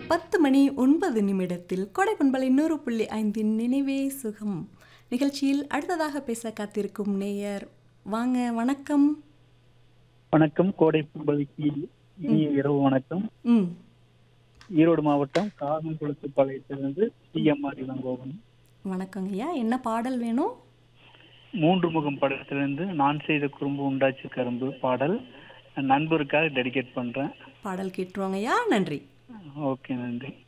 10:09 கொடை பண்பலை 100.5 நினைவே சுகம் நிகழ்ச்சியில் அடுத்ததாக பேச காத்திருக்கும் நேயர். வாங்க, வணக்கம். வணக்கம். கோடை பண்பலைக்கு இனிய இரவு வணக்கம். ஈரோடு மாவட்டம் காகங்குளத்துப்பாளையத்திலிருந்து சிஎம்ஆர் இளங்கோவன். வணக்கங்க ஐயா, என்ன பாடல் வேணும்? மூன்று முகம் படத்திலிருந்து நான் செய்த குறும்பு உண்டாச்சு கரும்பு பாடல் நண்பருக்காக டெடிகேட் பண்றேன். பாடல் கேட்டுருவாங்க ஐயா. நன்றி. ஓகே, நன்றி.